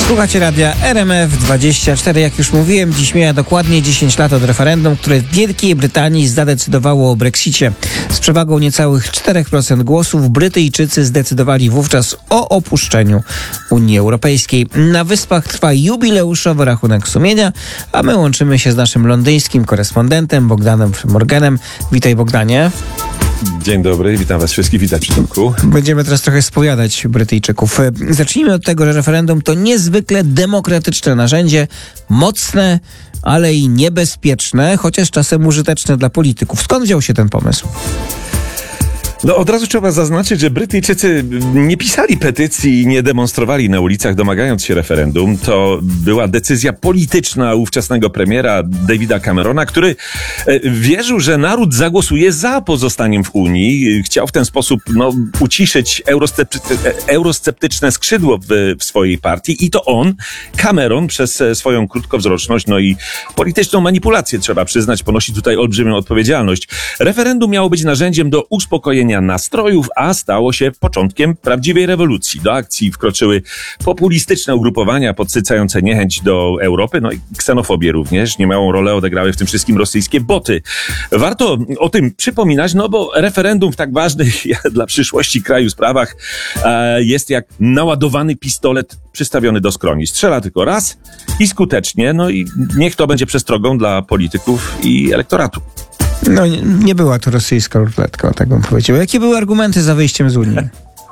Słuchacie radia RMF24. Jak już mówiłem, dziś mija dokładnie 10 lat od referendum, które w Wielkiej Brytanii zadecydowało o Brexicie. Z przewagą niecałych 4% głosów Brytyjczycy zdecydowali wówczas o opuszczeniu Unii Europejskiej. Na Wyspach trwa jubileuszowy rachunek sumienia, a my łączymy się z naszym londyńskim korespondentem Bogdanem Frymorganem. Witaj, Bogdanie. Dzień dobry, witam was wszystkich, witam przy Tomku. Będziemy teraz trochę spowiadać Brytyjczyków. Zacznijmy od tego, że referendum to niezwykle demokratyczne narzędzie, mocne, ale i niebezpieczne, chociaż czasem użyteczne dla polityków. Skąd wziął się ten pomysł? No od razu trzeba zaznaczyć, że Brytyjczycy nie pisali petycji i nie demonstrowali na ulicach domagając się referendum. To była decyzja polityczna ówczesnego premiera Davida Camerona, który wierzył, że naród zagłosuje za pozostaniem w Unii. Chciał w ten sposób uciszyć eurosceptyczne skrzydło w swojej partii i to on, Cameron, przez swoją krótkowzroczność, i polityczną manipulację, trzeba przyznać, ponosi tutaj olbrzymią odpowiedzialność. Referendum miało być narzędziem do uspokojenia nastrojów, a stało się początkiem prawdziwej rewolucji. Do akcji wkroczyły populistyczne ugrupowania podsycające niechęć do Europy, i ksenofobię również. Niemałą rolę odegrały w tym wszystkim rosyjskie boty. Warto o tym przypominać, bo referendum w tak ważnych dla przyszłości kraju sprawach jest jak naładowany pistolet przystawiony do skroni. Strzela tylko raz i skutecznie, i niech to będzie przestrogą dla polityków i elektoratu. Nie była to rosyjska ruletka, tak bym powiedział. Jakie były argumenty za wyjściem z Unii?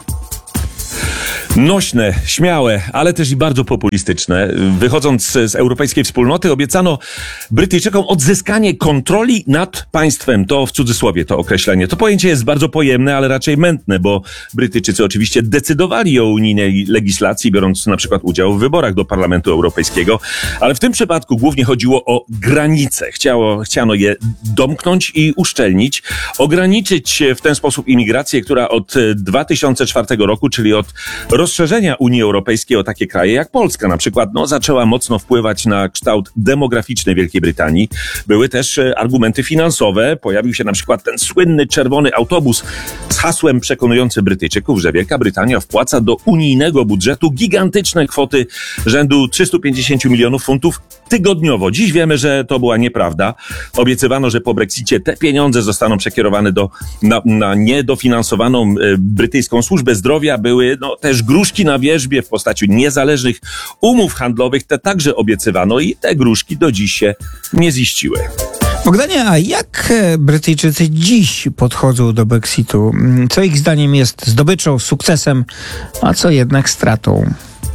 Nośne, śmiałe, ale też i bardzo populistyczne. Wychodząc z europejskiej wspólnoty, obiecano Brytyjczykom odzyskanie kontroli nad państwem. To w cudzysłowie to określenie. To pojęcie jest bardzo pojemne, ale raczej mętne, bo Brytyjczycy oczywiście decydowali o unijnej legislacji, biorąc na przykład udział w wyborach do Parlamentu Europejskiego, ale w tym przypadku głównie chodziło o granice. Chciano je domknąć i uszczelnić, ograniczyć w ten sposób imigrację, która od 2004 roku, czyli od rozszerzenia Unii Europejskiej o takie kraje jak Polska na przykład, zaczęła mocno wpływać na kształt demograficzny Wielkiej Brytanii. Były też argumenty finansowe. Pojawił się na przykład ten słynny czerwony autobus z hasłem przekonującym Brytyjczyków, że Wielka Brytania wpłaca do unijnego budżetu gigantyczne kwoty rzędu 350 milionów funtów tygodniowo. Dziś wiemy, że to była nieprawda. Obiecywano, że po Brexicie te pieniądze zostaną przekierowane na niedofinansowaną brytyjską służbę zdrowia. Były też gruszki na wierzbie w postaci niezależnych umów handlowych. Te także obiecywano i te gruszki do dziś się nie ziściły. Bogdanie, a jak Brytyjczycy dziś podchodzą do Brexitu? Co ich zdaniem jest zdobyczą, sukcesem, a co jednak stratą?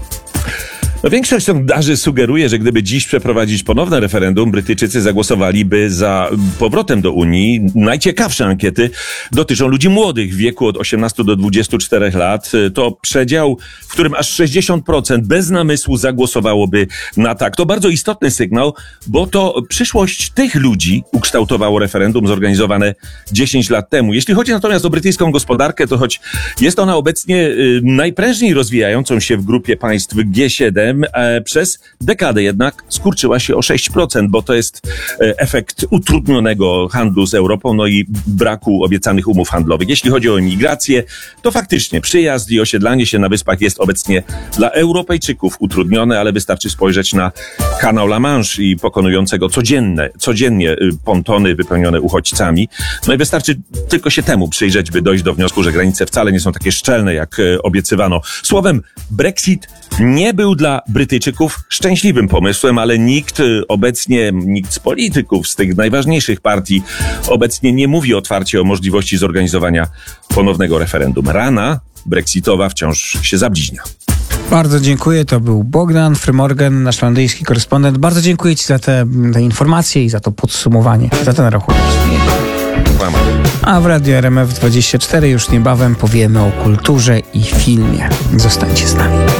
Większość sondaży sugeruje, że gdyby dziś przeprowadzić ponowne referendum, Brytyjczycy zagłosowaliby za powrotem do Unii. Najciekawsze ankiety dotyczą ludzi młodych w wieku od 18 do 24 lat. To przedział, w którym aż 60% bez namysłu zagłosowałoby na tak. To bardzo istotny sygnał, bo to przyszłość tych ludzi ukształtowało referendum zorganizowane 10 lat temu. Jeśli chodzi natomiast o brytyjską gospodarkę, to choć jest ona obecnie najprężniej rozwijającą się w grupie państw G7, przez dekadę jednak skurczyła się o 6%, bo to jest efekt utrudnionego handlu z Europą, i braku obiecanych umów handlowych. Jeśli chodzi o imigrację, to faktycznie przyjazd i osiedlanie się na wyspach jest obecnie dla Europejczyków utrudnione, ale wystarczy spojrzeć na kanał La Manche i pokonującego codziennie pontony wypełnione uchodźcami. I wystarczy tylko się temu przyjrzeć, by dojść do wniosku, że granice wcale nie są takie szczelne, jak obiecywano. Słowem, Brexit nie był dla Brytyjczyków szczęśliwym pomysłem, ale nikt z polityków, z tych najważniejszych partii obecnie nie mówi otwarcie o możliwości zorganizowania ponownego referendum. Rana brexitowa wciąż się zabliźnia. Bardzo dziękuję. To był Bogdan Frymorgan, nasz londyński korespondent. Bardzo dziękuję Ci za te informacje i za to podsumowanie, za ten rachunek. A w Radiu RMF24 już niebawem powiemy o kulturze i filmie. Zostańcie z nami.